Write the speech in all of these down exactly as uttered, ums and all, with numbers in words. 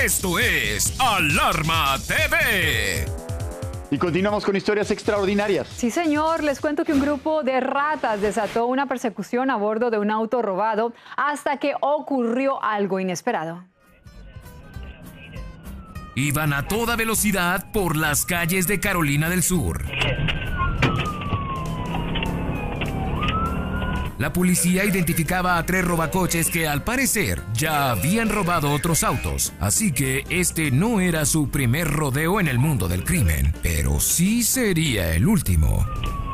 Esto es Alarma T V. Y continuamos con historias extraordinarias. Sí, señor. Les cuento que un grupo de ratas desató una persecución a bordo de un auto robado hasta que ocurrió algo inesperado. Iban a toda velocidad por las calles de Carolina del Sur. La policía identificaba a tres robacoches que al parecer ya habían robado otros autos, así que este no era su primer rodeo en el mundo del crimen, pero sí sería el último.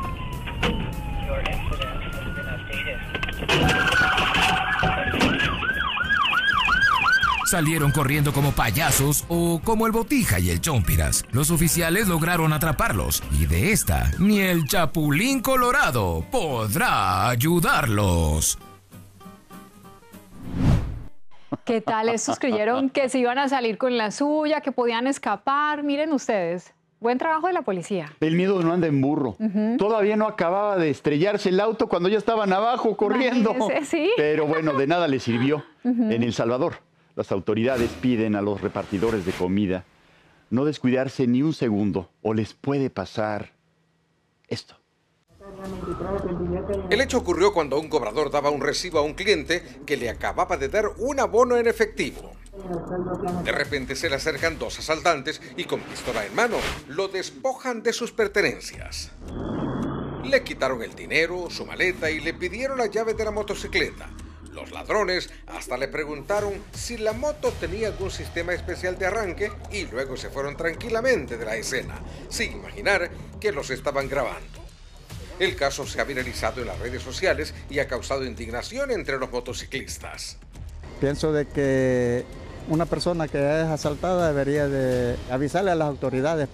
Salieron corriendo como payasos o como el Botija y el Chompiras. Los oficiales lograron atraparlos y de esta ni el Chapulín Colorado podrá ayudarlos. ¿Qué tal? Estos creyeron que se iban a salir con la suya, que podían escapar. Miren ustedes. Buen trabajo de la policía. El miedo no anda en burro. Uh-huh. Todavía no acababa de estrellarse el auto cuando ya estaban abajo corriendo. Imagínese, ¿sí? Pero bueno, de nada les sirvió. Uh-huh. En El Salvador, las autoridades piden a los repartidores de comida no descuidarse ni un segundo o les puede pasar esto. El hecho ocurrió cuando un cobrador daba un recibo a un cliente que le acababa de dar un abono en efectivo. De repente se le acercan dos asaltantes y con pistola en mano lo despojan de sus pertenencias. Le quitaron el dinero, su maleta y le pidieron la llave de la motocicleta. Los ladrones hasta le preguntaron si la moto tenía algún sistema especial de arranque y luego se fueron tranquilamente de la escena, sin imaginar que los estaban grabando. El caso se ha viralizado en las redes sociales y ha causado indignación entre los motociclistas. Pienso de que una persona que es asaltada debería de avisarle a las autoridades